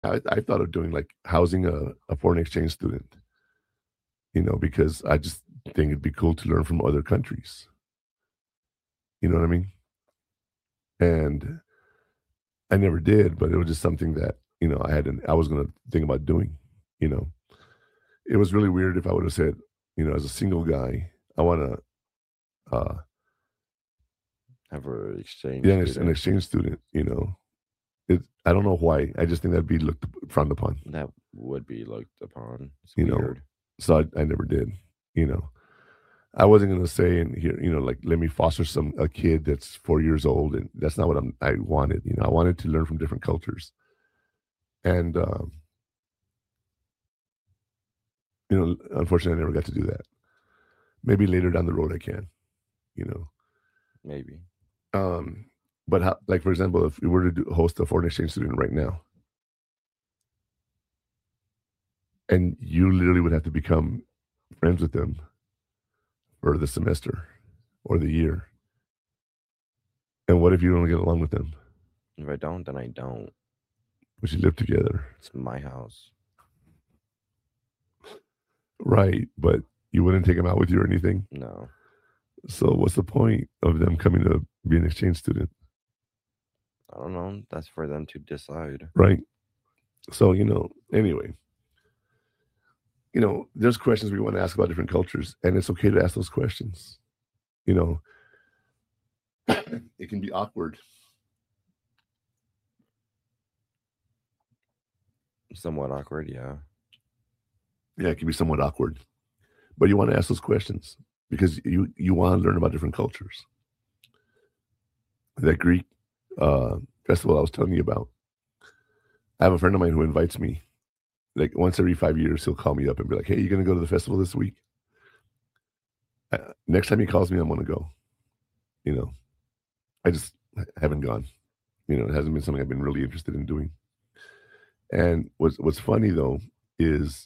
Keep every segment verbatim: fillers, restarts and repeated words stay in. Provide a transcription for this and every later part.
I I thought of doing, like, housing a a foreign exchange student. You know, because I just think it'd be cool to learn from other countries. You know what I mean? And I never did, but it was just something that, you know, I had an I was gonna think about doing, you know? It was really weird if I would've said, you know, as a single guy, I wanna, uh Have a exchange Yeah, an ex an student. exchange student, you know? It I don't know why, I just think that'd be looked frowned upon. That would be looked upon. It's You know? weird. So I I never did, you know? I wasn't gonna say in here, you know, like, let me foster some a kid that's four years old, and that's not what I'm I wanted, you know? I wanted to learn from different cultures. And, um you know, unfortunately, I never got to do that. Maybe later down the road I can, you know? Maybe. Um, but how like, for example, if we were to do host a foreign exchange student right now and you literally would have to become friends with them for the semester or the year. And what if you don't get along with them? If I don't, then I don't. But you live together. It's my house. Right, but you wouldn't take 'em out with you or anything? No. So what's the point of them coming to be an exchange student? I don't know, that's for them to decide. Right? So, you know, anyway you know, there's questions we wanna ask about different cultures, and it's okay to ask those questions, you know? It can be awkward. Somewhat awkward, yeah. Yeah, it can be somewhat awkward. But you wanna ask those questions because you you wanna learn about different cultures. That Greek, uh, festival I was telling you about I have a friend of mine who invites me. Like, once every five years, he'll call me up and be like, "Hey, you gonna go to the festival this week?" Uh, next time he calls me, I'm gonna go. You know? I just ha haven't gone. You know, it hasn't been something I've been really interested in doing. And what's what's funny, though, is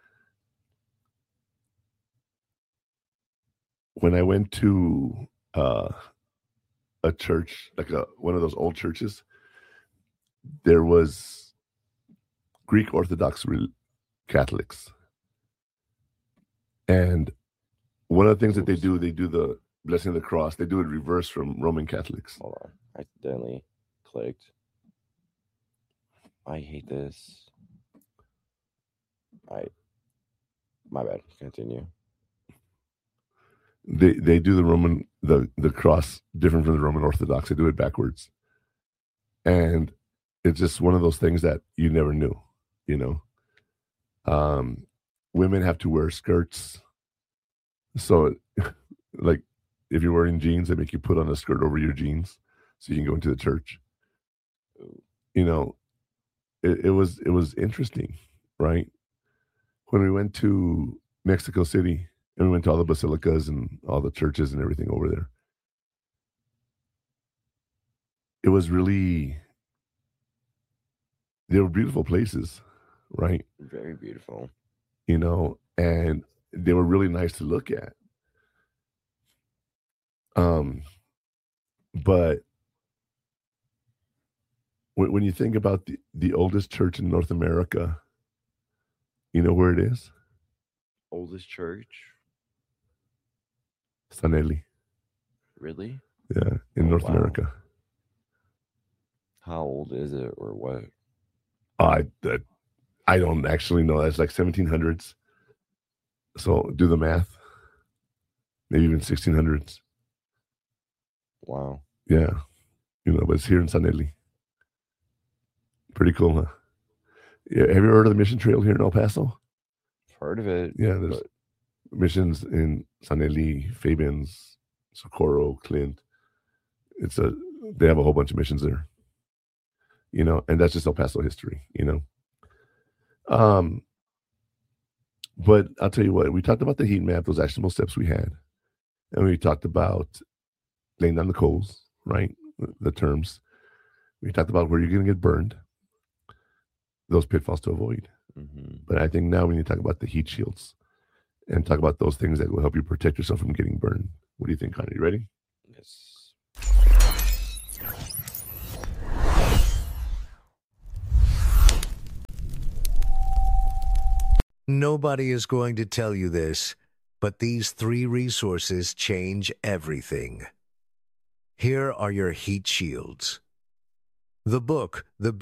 when I went to, uh, a church, like, a one of those old churches there was Greek Orthodox rel Catholics. And one of the things that they Oops. do, they do the blessing of the cross, they do it reverse from Roman Catholics. Hold on, I accidentally clicked. I hate this. I my bad, continue. They they do the Roman the the cross different from the Roman Orthodox, they do it backwards. And it's just one of those things that you never knew, you know? Um, women have to wear skirts. So, like, if you're wearing jeans, they make you put on a skirt over your jeans so you can go into the church. Ooh. You know, it it was it was interesting, right? When we went to Mexico City, and we went to all the basilicas and all the churches and everything over there it was really they were beautiful places, right? Very beautiful. You know, and they were really nice to look at. Um, but when when you think about the the oldest church in North America you know where it is? Oldest church? Sanelli. Really? Yeah, in Oh, North wow. America. How old is it or what? I that I don't actually know, it's like seventeen hundreds. So, do the math. Maybe even sixteen hundreds. Wow. Yeah. You know, but it's here in Sanelli. Pretty cool, huh? Yeah, have you heard of the Mission Trail here in El Paso? Heard of it, Yeah, there's but missions in Sanelli, Fabens, Socorro, Clint. It's a they have a whole bunch of missions there. You know, and that's just El Paso history, you know? Um but I'll tell you what, we talked about the heat map, those actionable steps we had, and we talked about laying down the coals, right? The the terms. We talked about where you're gonna get burned those pitfalls to avoid. Mhm. But I think now we need to talk about the heat shields and talk about those things that will help you protect yourself from getting burned. What do you think, Connie? You ready? Yes. Nobody is going to tell you this, but these three resources change everything. Here are your heat shields. The book, The